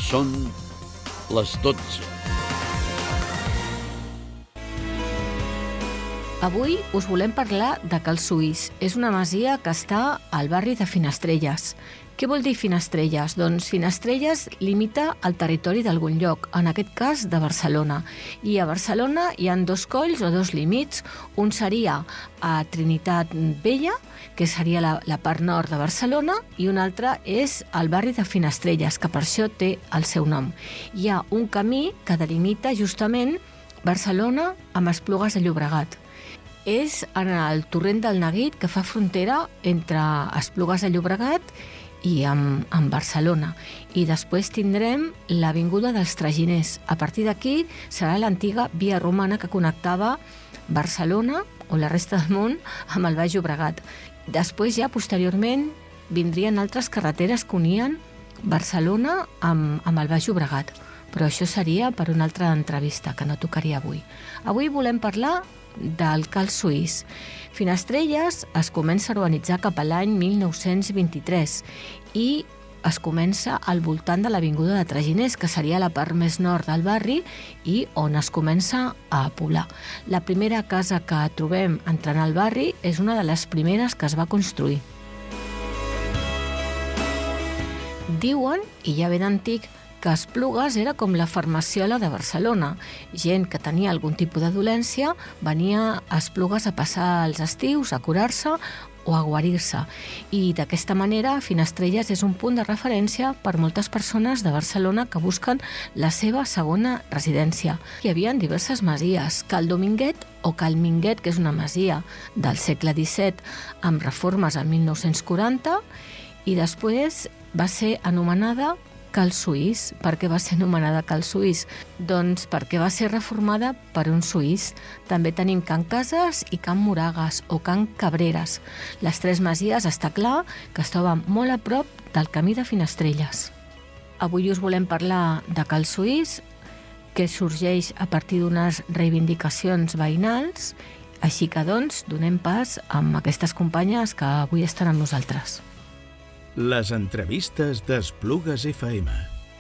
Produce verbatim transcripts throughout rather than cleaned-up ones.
Són les dotze. Avui us volem parlar de Cal Suís. És una masia que està al barri de Finestrelles. Què vol dir Finestrelles? Doncs Finestrelles limita el territori d'algun lloc, en aquest cas de Barcelona. I a Barcelona hi ha dos colls o dos límits. Un seria a Trinitat Vella, que seria la, la part nord de Barcelona, i un altre és el barri de Finestrelles, que per això té el seu nom. Hi ha un camí que delimita justament Barcelona amb Esplugues de Llobregat. És en el torrent del Neguit, que fa frontera entre Esplugues de Llobregat i amb, amb Barcelona. I després tindrem l'Avinguda dels Traginers. A partir d'aquí serà l'antiga via romana que connectava Barcelona o la resta del món amb el Baix Llobregat. Després ja posteriorment vindrien altres carreteres que unien Barcelona amb, amb el Baix Llobregat. Però això seria per una altra entrevista que no tocaria avui. Avui volem parlar del Cal Suís. Finestrelles es comença a urbanitzar cap a l'any mil nou-cents vint-i-tres i es comença al voltant de l'Avinguda de Traginers, que seria la part més nord del barri i on es comença a poblar. La primera casa que trobem entrant al barri és una de les primeres que es va construir. Diuen, i ja ve d'antic, que Esplugues era com la farmaciola de Barcelona. Gent que tenia algun tipus de dolència venia a Esplugues a passar els estius, a curar-se o a guarir-se. I d'aquesta manera Finestrelles és un punt de referència per moltes persones de Barcelona que busquen la seva segona residència. Hi havia diverses masies, Cal Dominguet o Cal Minguet, que és una masia del segle disset amb reformes al mil nou-cents quaranta, i després va ser anomenada Cal Suís. Per què va ser anomenada Cal Suís? Doncs perquè va ser reformada per un suís. També tenim Can Cases i Can Moragas o Can Cabreres. Les tres masies està clar que es troben molt a prop del camí de Finestrelles. Avui us volem parlar de Cal Suís, que sorgeix a partir d'unes reivindicacions veïnals. Així que, doncs, donem pas amb aquestes companyes que avui estan amb nosaltres. Les entrevistes d'Esplugues F M.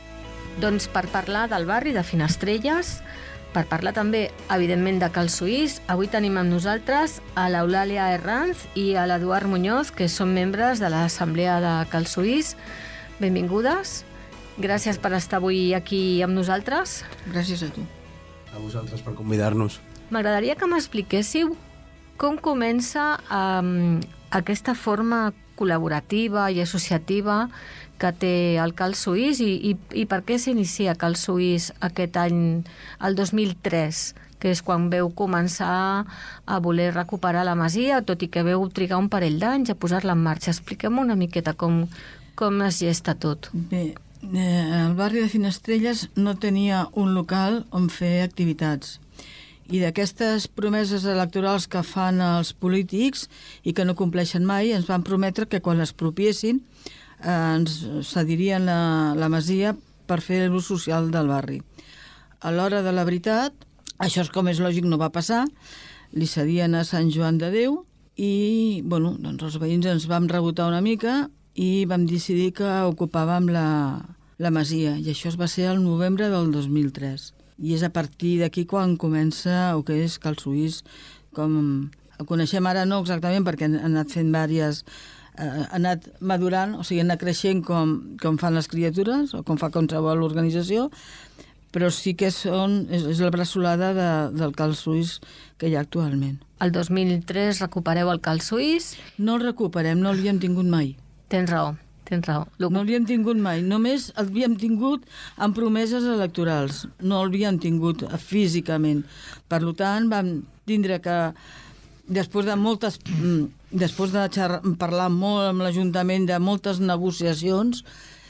Doncs per parlar del barri de Finestrelles, per parlar també, evidentment, de Cal Suís, avui tenim amb nosaltres a l'Eulàlia Herranz i a l'Eduard Muñoz, que són membres de l'Assemblea de Cal Suís. Benvingudes. Gràcies per estar avui aquí amb nosaltres. Gràcies a tu. A vosaltres per convidar-nos. M'agradaria que m'expliquéssiu com comença um, aquesta forma col·laborativa i associativa que té el Cal Suís i, i, i per què s'inicia Cal Suís aquest any, el dos mil tres, que és quan veu començar a voler recuperar la masia, tot i que veu trigar un parell d'anys a posar-la en marxa. Expliquem una miqueta com, com es gesta tot. Bé, eh, el barri de Finestrelles no tenia un local on fer activitats. I d'aquestes promeses electorals que fan els polítics i que no compleixen mai, ens van prometre que quan les propiessin eh, ens cedirien la, la masia per fer l'ús social del barri. A l'hora de la veritat, això és com és lògic, no va passar, li cedien a Sant Joan de Déu i bueno, doncs els veïns ens vam rebotar una mica i vam decidir que ocupàvem la, la masia, i això es va ser el novembre del dos mil tres. I és a partir d'aquí quan comença el que és Cal Suís, com el coneixem ara no exactament perquè han anat fent diverses, eh, ha anat madurant, o sigui, ha anat creixent com, com fan les criatures o com fa qualsevol organització, però sí que són, és, és la bressolada de, del Cal Suís que hi ha actualment. El dos mil tres recupereu el Cal Suís. No el recuperem, no l'havíem tingut mai. Tens raó. Tens raó. No l'havíem tingut mai, només el havíem tingut en promeses electorals, no l'havíem tingut físicament. Per tant, vam tindre que, després de moltes, després de xerrar, parlar molt amb l'Ajuntament de moltes negociacions,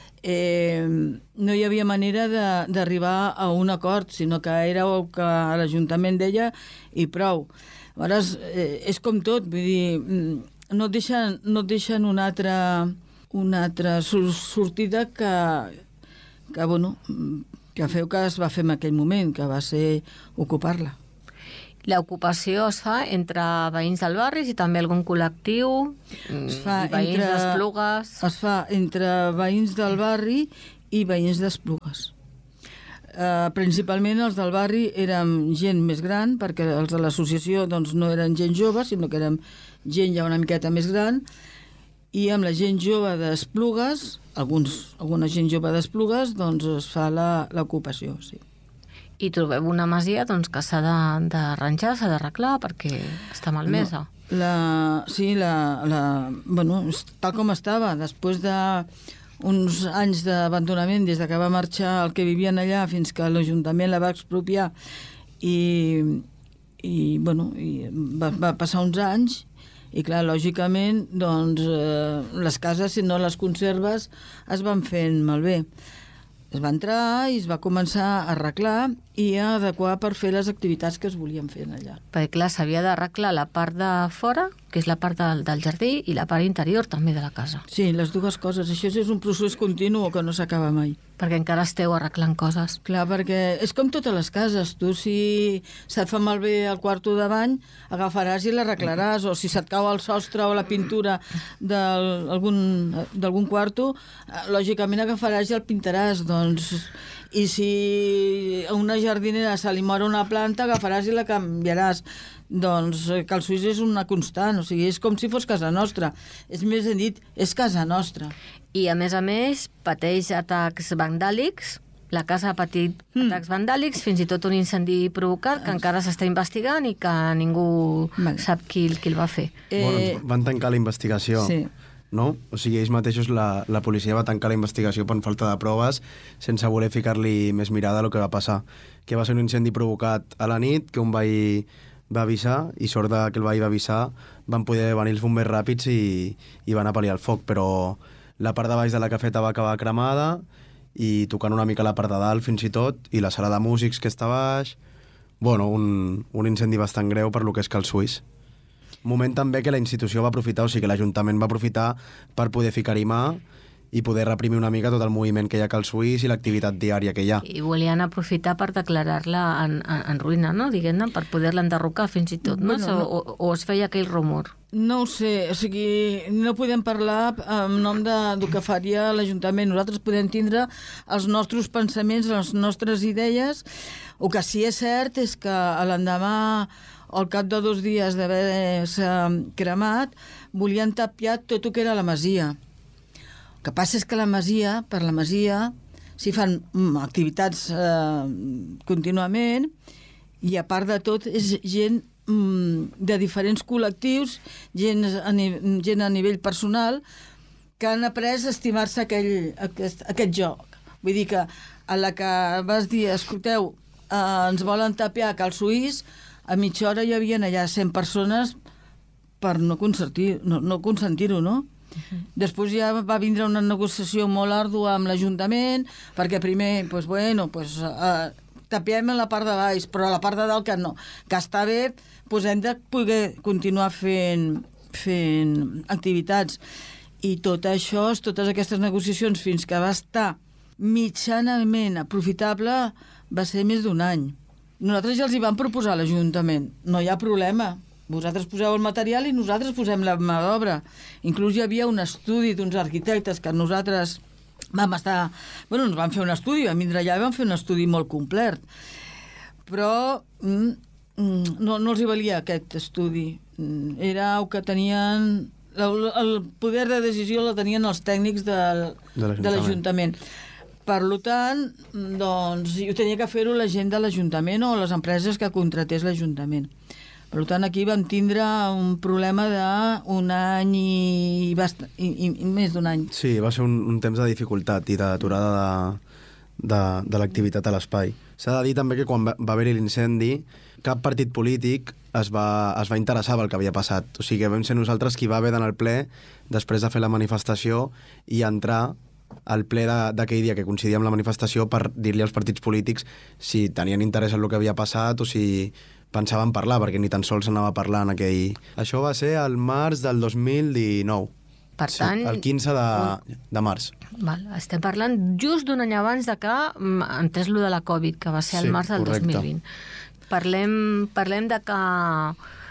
eh, no hi havia manera d'arribar a un acord, sinó que era el que l'Ajuntament deia i prou. Llavors, eh, és com tot, vull dir, no et deixen, no et deixen una altra... una altra sortida que, que, bueno, que feu que es va fer en aquell moment, que va ser ocupar-la. L'ocupació es fa entre veïns del barri i també algun col·lectiu, es fa veïns entre, d'Esplugues... Es fa entre veïns del barri i veïns d'Esplugues. Uh, principalment els del barri érem gent més gran, perquè els de l'associació doncs, no eren gent jove, sinó que érem gent ja una miqueta més gran, i amb la gent jove d'Esplugues, alguns, alguna gent jove d'Esplugues, doncs es fa la, l'ocupació, sí. I trobeu una masia doncs, que s'ha d'arranjar, s'ha d'arreglar, perquè està malmesa. No, la, sí, la, la, bueno, tal com estava, després de uns anys d'abandonament, des que va marxar el que vivien allà fins que l'Ajuntament la va expropiar i, i, bueno, i va, va passar uns anys i clar, lògicament doncs, eh, les cases, si no les conserves, es van fent malbé. Es va entrar i es va començar a arreglar i a adequar per fer les activitats que es volien fer allà. Perquè clar, s'havia d'arreglar la part de fora, que és la part del, del jardí, i la part interior també de la casa. Sí, les dues coses. Això és un procés continu que no s'acaba mai. Perquè encara esteu arreglant coses. Clar, perquè és com totes les cases. Tu, si se't fa malbé el quarto de bany, agafaràs i l'arreglaràs, o si se't cau el sostre o la pintura d'algun quarto, lògicament agafaràs i el pintaràs, doncs... I si a una jardinera se li mor una planta, agafaràs i la canviaràs. Doncs Cal Suís és una constant, o sigui, és com si fos casa nostra. És més ben dit, és casa nostra. I a més a més pateix atacs vandàlics, la casa ha patit mm. atacs vandàlics, fins i tot un incendi provocat que encara s'està investigant i que ningú vale. sap qui, qui el va fer. Eh... Bueno, van tancar la investigació. Sí. No? O sigui, ells mateixos, la, la policia va tancar la investigació per falta de proves sense voler ficar-li més mirada a lo que va passar. Que va ser un incendi provocat a la nit, que un veí va avisar, i sort de que el veí va avisar, van poder venir els bombers ràpids i, i van apal·liar el foc, però la part de baix de la cafeta va acabar cremada i tocant una mica la part de dalt fins i tot, i la sala de músics que està baix... Bueno, un, un incendi bastant greu per lo que és Cal Suís. Moment també que la institució va aprofitar, o sigui que l'Ajuntament va aprofitar per poder ficar-hi mà i poder reprimir una mica tot el moviment que hi ha a Cal Suís i l'activitat diària que hi ha. I volien aprofitar per declarar-la en, en, en ruïna, no? Diguem-ne, per poder-la enderrocar fins i tot, no? Bueno, no. O, o es feia aquell rumor? No ho sé, o sigui, no podem parlar en nom de, del que faria l'Ajuntament. Nosaltres podem tindre els nostres pensaments, les nostres idees. El que sí és cert és que l'endemà, al cap de dos dies d'haver-se cremat, volien tapiar tot el que era la masia. El que passa és que la masia, per la masia, s'hi fan activitats eh, contínuament i a part de tot és gent mm, de diferents col·lectius, gent a, ni, gent a nivell personal, que han après a estimar-se aquell, aquest, aquest joc. Vull dir que a la que vas dir, escolteu, eh, ens volen tapiar a Cal Suís, a mitja hora hi havia allà cent persones per no consentir, no, no consentir-ho, no? Uh-huh. Després ja va vindre una negociació molt àrdua amb l'Ajuntament, perquè primer, doncs, bueno, doncs, eh, tapiem la part de baix, però la part de dalt que no, que està bé, doncs hem de poder continuar fent, fent activitats. I tot això, totes aquestes negociacions, fins que va estar mitjanament aprofitable, va ser més d'un any. Nosaltres ja els hi vam proposar a l'Ajuntament, no hi ha problema. Vosaltres poseu el material i nosaltres posem la mà d'obra. Inclús hi havia un estudi d'uns arquitectes que nosaltres vam estar... Bueno, ens vam fer un estudi, vam vindre allà i vam fer un estudi molt complet. Però mm, no, no els hi valia aquest estudi. Era el que tenien... El, el poder de decisió el tenien els tècnics de, de l'Ajuntament. Per tant, doncs, ho tenia que fer-ho la gent de l'Ajuntament o les empreses que contratés l'Ajuntament. Per tant, aquí vam tindre un problema d'un any i, bast... I, i, i més d'un any. Sí, va ser un, un temps de dificultat i d'aturada de, de, de l'activitat a l'espai. S'ha de dir també que quan va, va haver-hi l'incendi, cap partit polític es va, es va interessar pel que havia passat. O sigui, vam ser nosaltres qui va haver d'anar al ple després de fer la manifestació i entrar al ple d'aquell dia que coincidia amb la manifestació per dir-li als partits polítics si tenien interès en el que havia passat o si pensaven parlar, perquè ni tan sols s'anava a parlar en aquell... Això va ser el març del dos mil dinou. Per tant... Sí, el quinze de, de març. Val, estem parlant just d'un any abans de que entrés lo de la Covid, que va ser el sí, març del correcte. dos mil vint. Parlem, parlem de que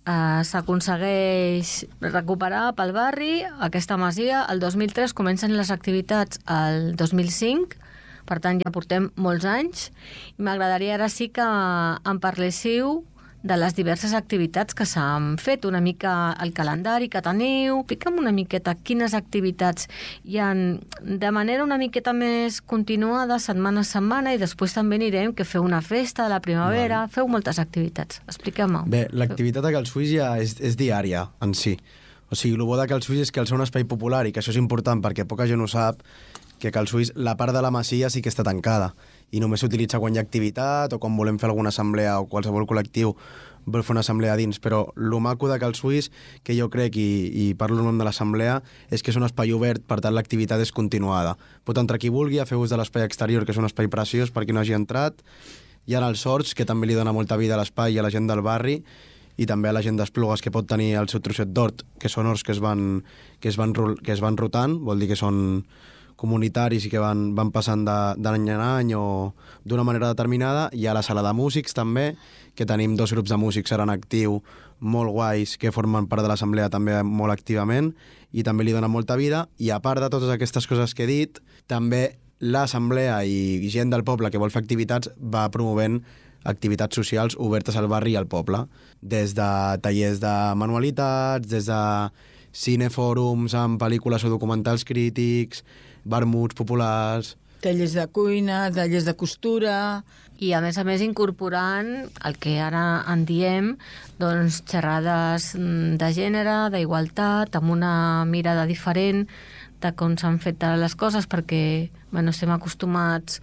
eh, s'aconsegueix recuperar pel barri aquesta masia. El dos mil tres comencen les activitats el dos mil cinc, per tant ja portem molts anys, i m'agradaria ara sí que em parléssiu de les diverses activitats que s'han fet, una mica el calendari que teniu. Explica'm una miqueta quines activitats hi ha de manera una miqueta més continuada, setmana a setmana, i després també anirem que feu una festa de la primavera, vale. Feu moltes activitats. Expliqueu-me. Bé, l'activitat a Cal Suís ja és, és diària en si. O sigui, el bo de Cal Suís és que al ser un espai popular, i que això és important perquè poca gent ho sap, que Cal Suís, la part de la masia sí que està tancada i només s'utilitza quan hi ha activitat o quan volem fer alguna assemblea o qualsevol col·lectiu vol fer una assemblea dins, però el maco de Cal Suís, que jo crec, i, i parlo en nom de l'assemblea, és que és un espai obert, per tant l'activitat és continuada. Pot entrar qui vulgui a fer ús de l'espai exterior, que és un espai preciós per qui no hagi entrat. Hi ha els horts, que també li dona molta vida a l'espai i a la gent del barri, i també a la gent d'Esplugues, que pot tenir el seu trosset d'hort, que són horts que es van, que es van, que es van rotant, vol dir que són comunitaris i que van, van passant d'any en any o d'una manera determinada. Hi ha la sala de músics també, que tenim dos grups de músics ara en actiu molt guais, que formen part de l'assemblea també molt activament i també li donen molta vida. I a part de totes aquestes coses que he dit, també l'assemblea i gent del poble que vol fer activitats va promovent activitats socials obertes al barri i al poble, des de tallers de manualitats, des de cinefòrums amb pel·lícules o documentals crítics, vermuts populars, tallers de cuina, tallers de costura, i a més a més incorporant el que ara en diem, doncs xerrades de gènere, d'igualtat, amb una mirada diferent de com s'han fet les coses, perquè bueno, estem acostumats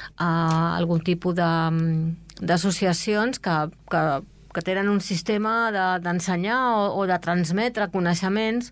a algun tipus de, d'associacions que, que, que tenen un sistema de, d'ensenyar o, o de transmetre coneixements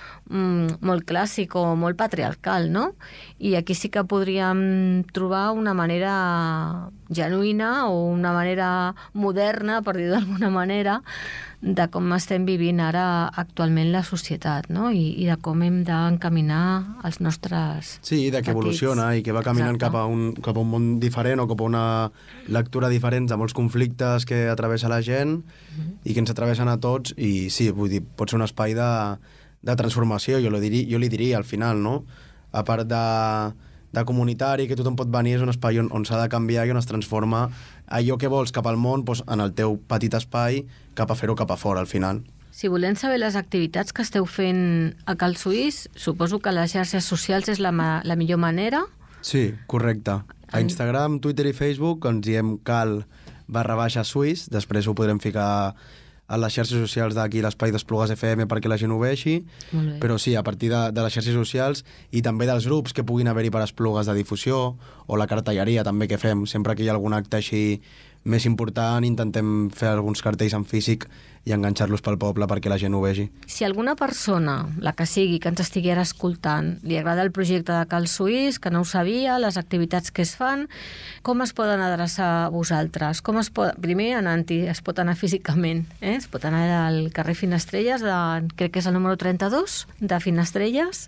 molt clàssic o molt patriarcal, no? I aquí sí que podríem trobar una manera genuïna o una manera moderna, per dir d'alguna manera, de com estem vivint ara actualment la societat, no? I, i de com hem d'encaminar els nostres Sí, de que petits. Evoluciona i que va caminant cap a, un, cap a un món diferent o cap a una lectura diferent de molts conflictes que atravessa la gent mm-hmm. i que ens atravessen a tots, i sí, vull dir, pot ser un espai de de transformació, jo, diria, jo li diria al final, no? A part de, de comunitari, que tothom pot venir, és un espai on, on s'ha de canviar i on es transforma allò que vols cap al món, doncs, en el teu petit espai, cap a fer-ho cap a fora, al final. Si volem saber les activitats que esteu fent a Cal Suís, suposo que les xarxes socials és la, la millor manera? Sí, correcte. A Instagram, Twitter i Facebook ens diem cal barra baixa suís, després ho podrem ficar a les xarxes socials d'aquí, l'Espai d'Esplugues F M, perquè la gent ho vegi, però sí, a partir de, de les xarxes socials i també dels grups que puguin haver-hi per Esplugues de difusió, o la cartelleria també que fem, sempre que hi ha algun acte així més important, intentem fer alguns cartells en físic i enganxar-los pel poble perquè la gent ho vegi. Si alguna persona, la que sigui, que ens estigui ara escoltant, li agrada el projecte de Cal Suís, que no ho sabia, les activitats que es fan, com es poden adreçar a vosaltres? Com es pot... Primer, anant-hi, es pot anar físicament, eh? Es pot anar al carrer Finestrelles, de, crec que és el número trenta-dos, de Finestrelles,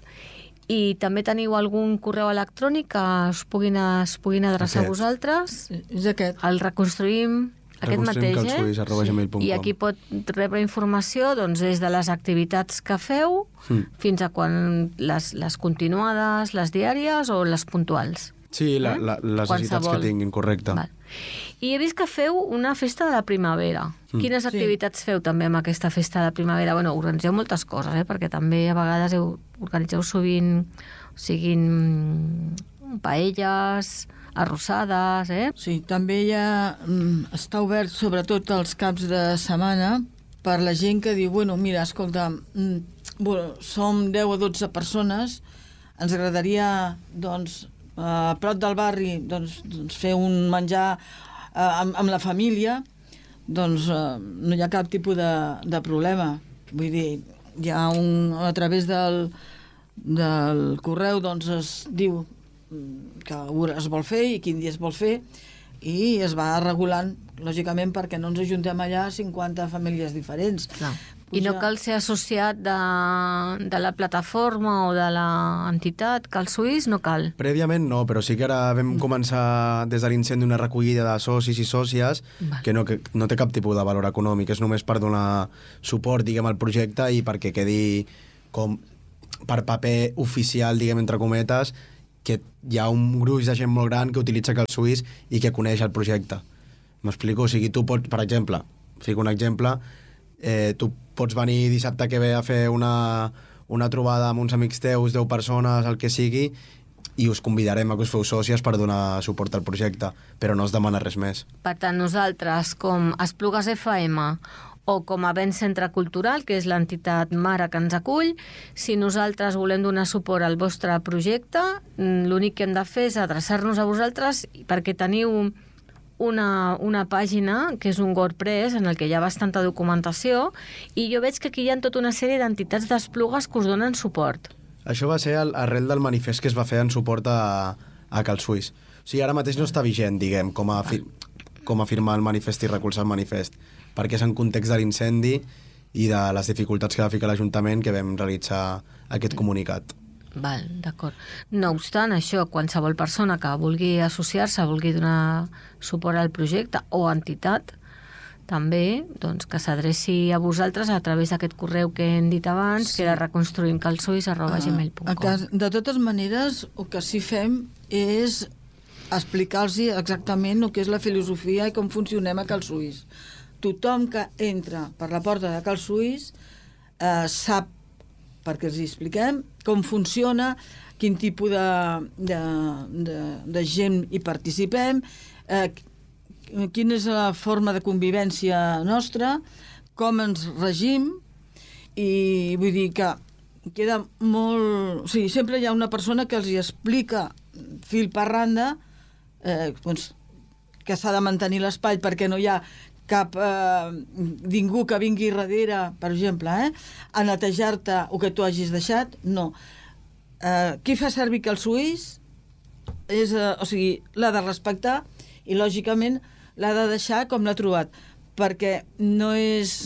i també teniu algun correu electrònic que es puguin, es puguin adreçar aquest. A vosaltres? És aquest. El reconstruïm... Aquest mateix, eh? Sí. I aquí pot rebre informació doncs, des de les activitats que feu mm. fins a quan les, les continuades, les diàries o les puntuals. Sí, la, la, les necessitats que tinguin, correcte. Val. I he vist que feu una festa de la primavera. Mm. Quines activitats sí. feu també amb aquesta festa de la primavera? Bueno, organitzeu moltes coses, eh? Perquè també a vegades heu, organitzeu sovint, o siguin paelles, arrossades, eh? Sí, també ja mm, està obert sobretot els caps de setmana per la gent que diu, bueno, mira, escolta, mm, bueno, som deu o dotze persones, ens agradaria, doncs, a prop del barri, doncs, doncs fer un menjar eh, amb, amb la família, doncs eh, no hi ha cap tipus de, de problema. Vull dir, hi ha un, a través del, del correu, doncs es diu que es vol fer i quin dia es vol fer, i es va regulant, lògicament, perquè no ens ajuntem allà cinquanta famílies diferents. Clar. I no cal ser associat de, de la plataforma o de l'entitat Cal Suís, no cal? Prèviament no, però sí que ara vam començar des de l'incendi una recollida de socis i sòcies Val. que no, que no té cap tipus de valor econòmic, és només per donar suport, diguem, al projecte i perquè quedi com per paper oficial, diguem, entre cometes, que hi ha un gruix de gent molt gran que utilitza Cal Suís i que coneix el projecte. M'explico? O sigui, tu pots, per exemple, fico un exemple, eh, tu pots venir dissabte que ve a fer una, una trobada amb uns amics teus, deu persones, el que sigui, i us convidarem a que us feu sòcies per donar suport al projecte, però no es demana res més. Per tant, nosaltres, com Esplugues F M o com a Vent Centre Cultural, que és l'entitat mare que ens acull, si nosaltres volem donar suport al vostre projecte, l'únic que hem de fer és adreçar-nos a vosaltres perquè teniu una, una pàgina que és un WordPress en el que hi ha bastanta documentació i jo veig que aquí hi ha tota una sèrie d'entitats d'Esplugues que us donen suport. Això va ser el, arrel del manifest que es va fer en suport a, a Cal Suís. O sigui, ara mateix no està vigent, diguem, com a, fi, com a firmar el manifest i recolzar el manifest, perquè és en context de l'incendi i de les dificultats que va ficar l'Ajuntament que vam realitzar aquest comunicat. Val, d'acord. No obstant això, qualsevol persona que vulgui associar-se, vulgui donar suport al projecte o entitat, també doncs, que s'adreci a vosaltres a través d'aquest correu que hem dit abans, sí. que era reconstruïmcalsuís arroba gmail punt com. De totes maneres, el que sí fem és explicar-los exactament el que és la filosofia i com funcionem a Cal Suís. Tothom que entra per la porta de Cal Suís eh, sap, perquè els expliquem, com funciona, quin tipus de, de, de, de gent hi participem, eh, quina és la forma de convivència nostra, com ens regim, i vull dir que queda molt... O sigui, sempre hi ha una persona que els hi explica fil per randa eh, doncs, que s'ha de mantenir l'espai perquè no hi ha cap eh, ningú que vingui darrere, per exemple, eh, a netejar-te o que tu hagis deixat. No. Eh, qui fa servir Cal Suís és, eh, o sigui, l'ha de respectar i, lògicament, l'ha de deixar com l'ha trobat, perquè no és,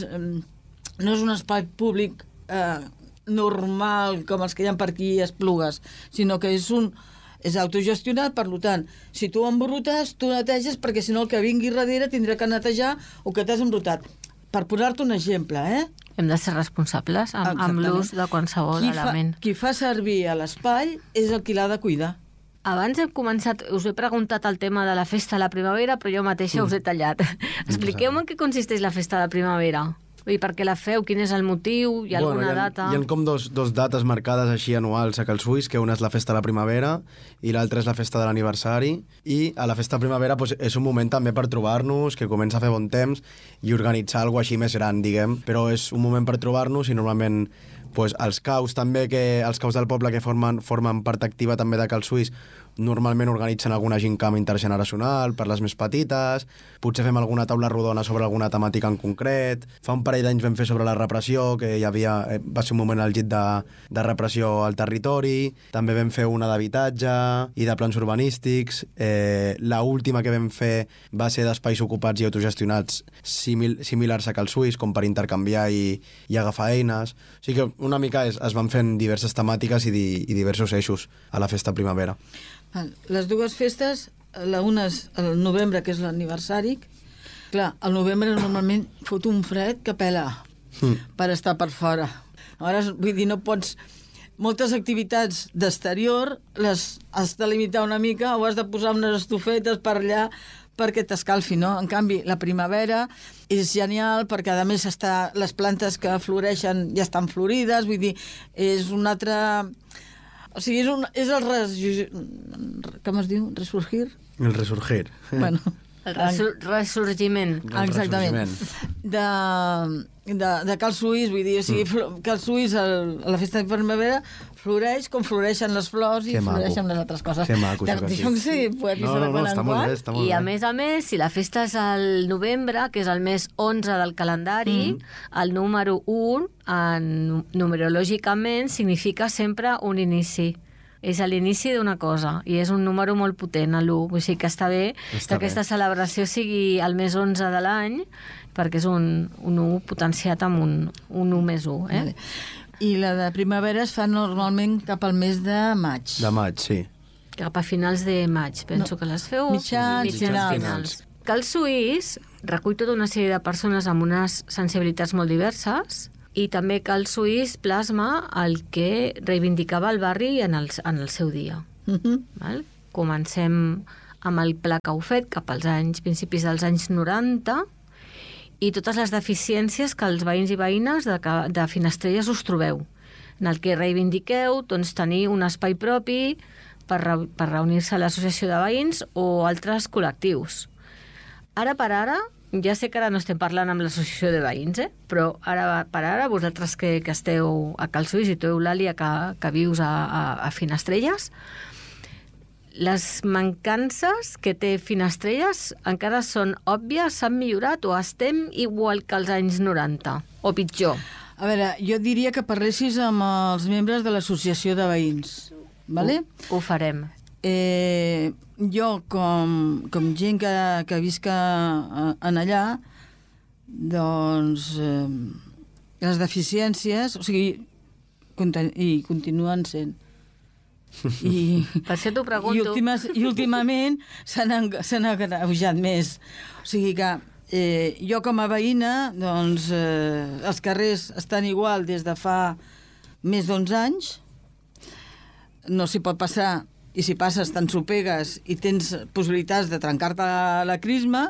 no és un espai públic eh, normal com els que hi ha per aquí a Esplugues, sinó que és un és autogestionat, per tant, si tu embrutes, tu neteges, perquè si no el que vingui darrere tindrà que netejar o que t'has embrutat. Per posar-te un exemple, eh? Hem de ser responsables amb, amb l'ús de qualsevol qui element. Fa, qui fa servir a l'espai és el qui l'ha de cuidar. Abans hem començat, us he preguntat el tema de la festa de la primavera, però jo mateixa us he tallat. Expliqueu-me en què consisteix la festa de la primavera. I per què la feu? Quin és el motiu? Hi ha bueno, alguna hi ha, data? Hi ha com dos, dos dates marcades així anuals a Cal Suís, que una és la festa de la primavera i l'altra és la festa de l'aniversari. I a la festa de primavera pues, és un moment també per trobar-nos, que comença a fer bon temps i organitzar alguna cosa així més gran, diguem. Però és un moment per trobar-nos i normalment pues, els caus també, que els caus del poble que formen, formen part activa també de Cal Suís, normalment organitzen alguna gincama intergeneracional per les més petites, potser fem alguna taula rodona sobre alguna temàtica en concret. Fa un parell d'anys vam fer sobre la repressió, que hi havia, va ser un moment al llit de, de repressió al territori. També vam fer una d'habitatge i de plans urbanístics. Eh, la última que vam fer va ser d'espais ocupats i autogestionats simil, similars a Cal Suís, com per intercanviar i, i agafar eines. O sigui que una mica es, es van fent diverses temàtiques i, di, i diversos eixos a la festa primavera. Les dues festes, la una és el novembre, que és l'aniversari. Clar, el novembre normalment fot un fred que pela mm. per estar per fora. Ara, vull dir, no pots... Moltes activitats d'exterior les has de limitar una mica o has de posar unes estufetes per allà perquè t'escalfi, no? En canvi, la primavera és genial perquè, a més, està, les plantes que floreixen ja estan florides, vull dir, és un altre... O sigui, és, un, és el res... Com es diu? Resurgir? El resurgir. Bueno, el resur ressorgiment. El exactament. De, de, de Cal Suís, vull dir, o sigui, mm. Cal Suís, el, a la festa de primavera, floreix com floreixen les flors i que floreixen maco. Les altres coses. Que maco, això que sí. Sí, no, no, no, està molt bé, està molt I a bé. més a més, si la festa és al novembre, que és el mes onze del calendari, mm. el número u, en, numerològicament, significa sempre un inici. és a l'inici d'una cosa, i és un número molt potent, l'u. Vull dir que està bé està que aquesta bé. celebració sigui el mes onze de l'any, perquè és un, un u potenciat amb un, un u més u. Eh? Vale. I la de primavera es fa normalment cap al mes de maig. De maig, sí. Cap a finals de maig, penso No, que les feu. mitjans, mitjans finals. finals. Cal Suís recull tota una sèrie de persones amb unes sensibilitats molt diverses, i també Cal Suís plasma el que reivindicava el barri en el, en el seu dia. Uh-huh. Val? Comencem amb el pla que heu fet cap als anys, principis dels anys noranta, i totes les deficiències que els veïns i veïnes de, de Finestrelles us trobeu, en el que reivindiqueu doncs, tenir un espai propi per, per reunir-se a l'associació de veïns o altres col·lectius. Ara per ara, ja sé que ara no estem parlant amb l'associació de veïns, eh? Però ara per ara, vosaltres que, que esteu a Cal Suís i tu, Eulàlia, que, que vius a, a, a Finestrelles, les mancances que té Finestrelles encara són òbvies, s'han millorat o estem igual que als anys noranta, o pitjor? A veure, jo diria que parlessis amb els membres de l'associació de veïns, vale? Ho, ho farem. Eh, jo, com, com gent que, que visca en allà, doncs eh, les deficiències, o sigui, conten- i continuen sent. I, per això t'ho pregunto. I, últimes, i últimament s'han agreujat més. O sigui que eh, jo com a veïna, doncs, eh, els carrers estan igual des de fa més d'onze anys. No s'hi pot passar, i si passes t'ensopegues i tens possibilitats de trencar-te la, la crisma.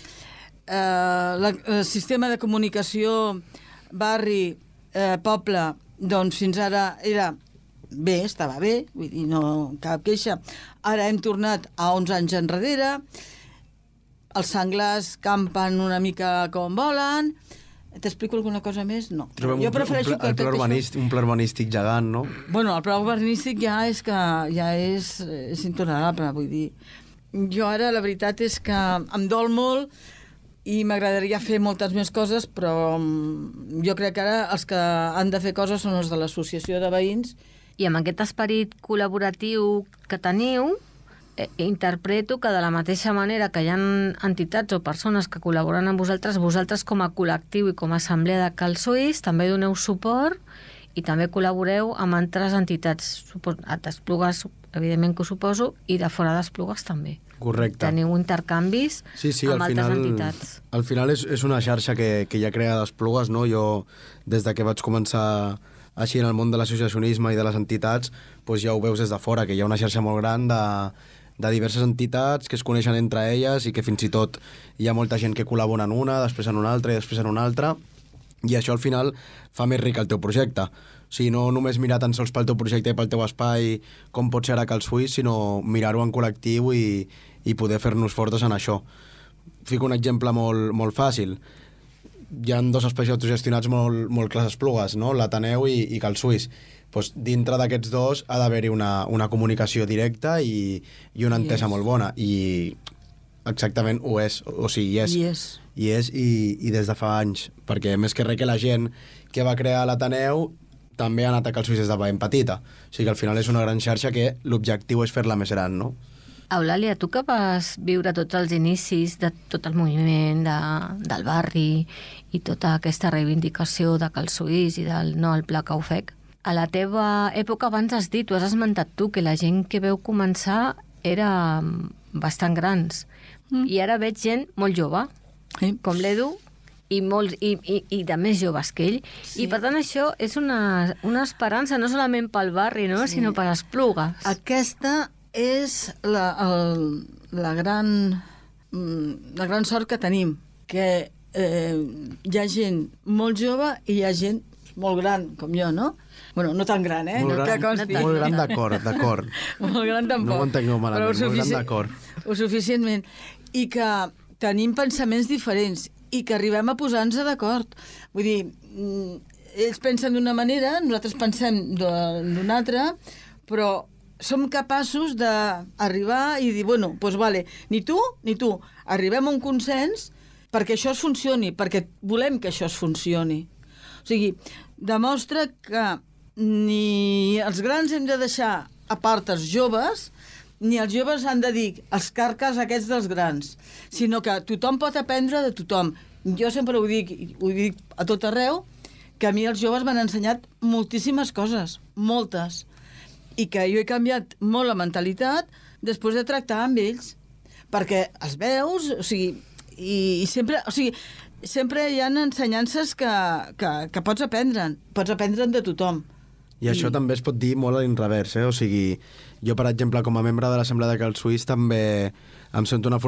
Eh, la, el sistema de comunicació barri, eh, poble, doncs fins ara era bé, estava bé, vull dir, no cap queixa. Ara hem tornat a onze anys enrere, els senglars campen una mica com volen. T'explico alguna cosa més? No. Trobem Jo prefereixo un, pla, que tot això... urbanístic, un pla urbanístic gegant, no? Bueno, el pla urbanístic ja és que ja és, és intolerable, vull dir. Jo ara la veritat és que em dol molt i m'agradaria fer moltes més coses, però jo crec que ara els que han de fer coses són els de l'associació de veïns. I amb aquest esperit col·laboratiu que teniu, eh, interpreto que de la mateixa manera que hi ha entitats o persones que col·laboren amb vosaltres, vosaltres com a col·lectiu i com a assemblea de Cal Suís també doneu suport i també col·laboreu amb altres entitats, a d'Esplugues, evidentment que ho suposo, i de fora d'Esplugues també. Correcte. Teniu intercanvis sí, sí, amb al altres final, entitats. Al final és, és una xarxa que, que ja crea d'Esplugues, no? Jo, des de que vaig començar així en el món de l'associacionisme i de les entitats, doncs ja ho veus des de fora, que hi ha una xarxa molt gran de, de diverses entitats que es coneixen entre elles i que fins i tot hi ha molta gent que col·labora en una, després en una altra i després en una altra, i això al final fa més ric el teu projecte. O sigui, no només mirar tan sols pel teu projecte i pel teu espai com pot ser ara Cal Suís, sinó mirar-ho en col·lectiu i, i poder fer-nos fortes en això. Fico un exemple molt, molt fàcil. Hi ha dos espais autogestionats molt, molt clars a Esplugues, no? l'Ateneu i, i Cal Suís. Pues, dintre d'aquests dos ha d'haver-hi una, una comunicació directa i, i una entesa yes. molt bona. I exactament ho és. O sigui, hi és. I és. I és i, i des de fa anys. Perquè més que res que la gent que va crear l'Ateneu també ha anat a Cal Suís des de ben petita. O sigui que al final és una gran xarxa que l'objectiu és fer-la més gran, no? Eulàlia, tu que vas viure tots els inicis de tot el moviment de, del barri i tota aquesta reivindicació de Cal Suís i del no al pla Caufec, a la teva època abans has dit, tu has esmentat tu, que la gent que veu començar era bastant grans. Mm. I ara veig gent molt jove, sí. com l'Edu, i, molts, i, i, i de més joves que ell. Sí. I per tant això és una, una esperança no solament pel barri, no? sí. sinó per Esplugues. Aquesta és la, el, la, gran, la gran sort que tenim, que eh, hi ha gent molt jove i hi ha gent molt gran, com jo, no? Bueno, no tan gran, eh? Molt no, gran, no molt gran d'acord, d'acord. Molt gran tampoc. No ho entengueu malament, molt gran d'acord. O suficientment. I que tenim pensaments diferents i que arribem a posar-nos d'acord. Vull dir, ells pensen d'una manera, nosaltres pensem d'una altra, però som capaços d'arribar i dir, bueno, doncs vale, ni tu ni tu, arribem a un consens perquè això es funcioni, perquè volem que això es funcioni. O sigui, demostra que ni els grans hem de deixar a part els joves, ni els joves han de dir els carques aquests dels grans, sinó que tothom pot aprendre de tothom. Jo sempre ho dic, ho dic a tot arreu, que a mi els joves m'han ensenyat moltíssimes coses, moltes, i que jo he canviat molt la mentalitat després de tractar amb ells, perquè els veus, o sigui, i, i sempre, o sigui, sempre hi ha ensenyances que, que, que pots aprendre, pots aprendre'n de tothom. I, I això també es pot dir molt a l'inrevers, eh? O sigui, jo, per exemple, com a membre de l'Assemblea de Cal Suís també em sento una